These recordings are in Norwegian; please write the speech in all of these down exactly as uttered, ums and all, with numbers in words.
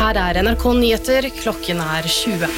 Her er N R K Nyheter, klokken er tjue.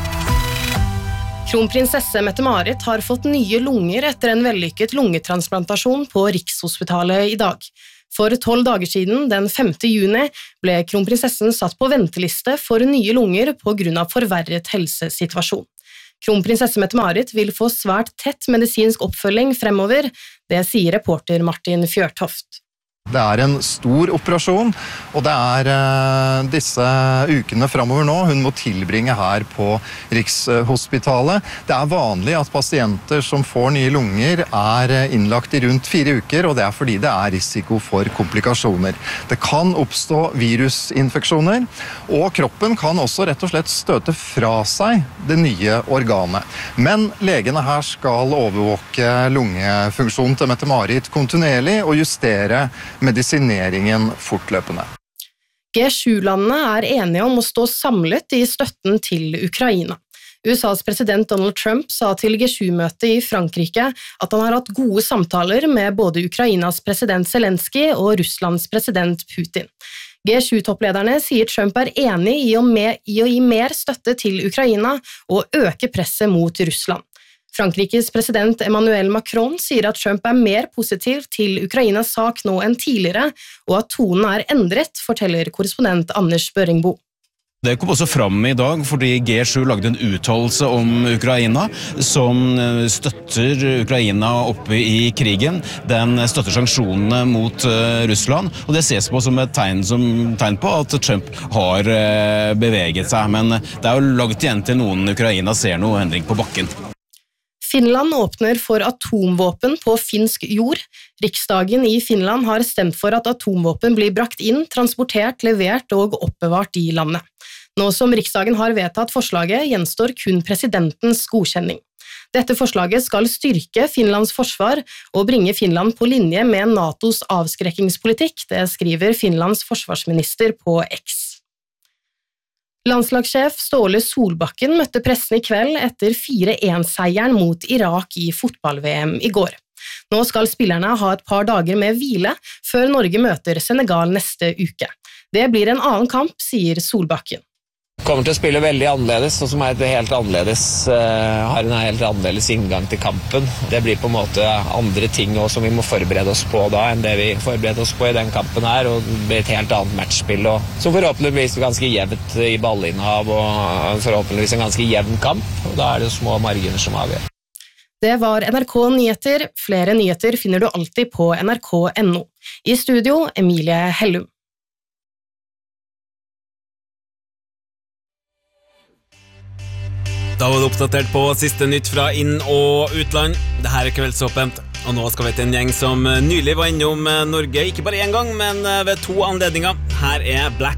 Kronprinsesse Mette-Marit har fått nye lunger etter en vellykket lungetransplantasjon på Rikshospitalet i dag. For tolv dager siden, den femte juni, ble kronprinsessen satt på venteliste for nye lunger på grunn av forverret helsesituasjon. Kronprinsesse Mette-Marit vil få svært tett medisinsk oppfølging fremover, det sier reporter Martin Fjørtoft. Det er en stor operasjon, og det er uh, disse ukene fremover nå hun må tilbringe her på Rikshospitalet. Det er vanlig at pasienter som får nye lunger er innlagt i rundt fire uker, og det er fordi det er risiko for komplikasjoner. Det kan oppstå virusinfeksjoner, og kroppen kan også rett og slett støte fra seg det nye organet. Men legene her skal overvåke lungefunksjonen til Mette-Marit kontinuerlig og justere medisineringen fortløpende. G sju-landene er enige om å stå samlet i støtten til Ukraina. U S A's president Donald Trump sa til G sju-møtet i Frankrike at han har hatt gode samtaler med både Ukrainas president Zelensky og Russlands president Putin. G sju-topplederne sier Trump er enig i å, med, i å gi mer støtte til Ukraina og øke presset mot Russland. Frankrikes president Emmanuel Macron sier at Trump er mer positiv til Ukrainas sak nå enn tidligere, og at tonen er endret, forteller korrespondent Anders Børingbo. Det kom også fram i dag fordi G sju lagde en uttalelse om Ukraina som støtter Ukraina oppe i krigen. Den støtter sanksjonene mot Russland, og det ses på som et tegn, som, tegn på at Trump har beveget seg. Men det er jo langt igjen til noen Ukraina ser noe endring på bakken. Finland åpner for atomvåpen på finsk jord. Riksdagen i Finland har stemt for at atomvåpen blir brakt inn, transportert, levert og oppbevart i landet. Nå som Riksdagen har vedtatt forslaget, gjenstår kun presidentens godkjenning. Dette forslaget skal styrke Finlands forsvar og bringe Finland på linje med NATOs avskrekkingspolitikk, det skriver Finlands forsvarsminister på X. Landslagssjef Ståle Solbakken møtte pressen i kveld etter fire en-seieren mot Irak i fotball-V M i går. Nå skal spillerne ha et par dager med hvile før Norge møter Senegal neste uke. Det blir en annen kamp, sier Solbakken. Kommer til å spille veldig annerledes, og som er et helt annerledes, uh, har en helt annerledes inngang til kampen. Det blir på en måte andre ting også, som vi må forberede oss på da, enn det vi forbereder oss på i den kampen her, og det blir et helt annet matchspill, og som forhåpentligvis er ganske jevnt i ballinnehav, og forhåpentligvis en ganske jevn kamp, og da er det små marginer som avgjør. Det var N R K Nyheter. Flere nyheter finner du alltid på N R K punktum N O. I studio, Emilie Hellum. Da var det oppdatert på siste nytt fra inn- og utland. Dette er Kveldsåpent, og nå skal vi til en gjeng som nylig var innom Norge, ikke bare en gang, men ved to anledninger. Her er Black